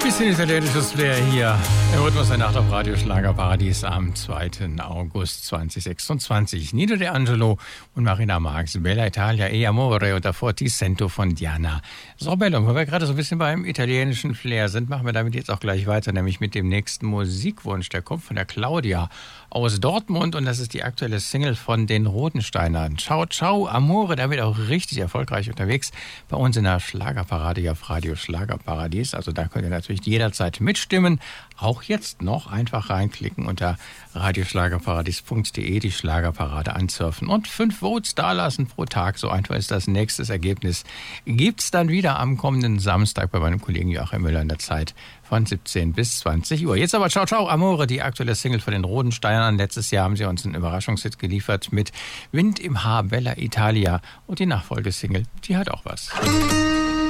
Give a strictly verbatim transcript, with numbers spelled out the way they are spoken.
Bisschen italienisches Flair hier. Der Rhythmus der Nacht auf Radio Schlagerparadies am zweiten August zweitausendsechsundzwanzig. Nino De Angelo und Marina Marx, Bella Italia e Amore und davor Ti Sento von Diana Sorbello. Und wo wir gerade so ein bisschen beim italienischen Flair sind, machen wir damit jetzt auch gleich weiter, nämlich mit dem nächsten Musikwunsch. Der kommt von der Claudia aus Dortmund und das ist die aktuelle Single von den Rodensteinern. Ciao, ciao, Amore, da wird auch richtig erfolgreich unterwegs bei uns in der Schlagerparade hier auf Radio Schlagerparadies. Also da könnt ihr natürlich jederzeit mitstimmen. Auch jetzt noch einfach reinklicken unter radioschlagerparadies punkt de, die Schlagerparade ansurfen und fünf Votes dalassen pro Tag. So einfach ist das nächste Ergebnis. Gibt's dann wieder am kommenden Samstag bei meinem Kollegen Joachim Müller in der Zeit von siebzehn bis zwanzig Uhr. Jetzt aber Ciao, ciao, Amore, die aktuelle Single von den Rodensteinern. Letztes Jahr haben sie uns einen Überraschungshit geliefert mit Wind im Haar, Bella Italia. Und die Nachfolgesingle, die hat auch was.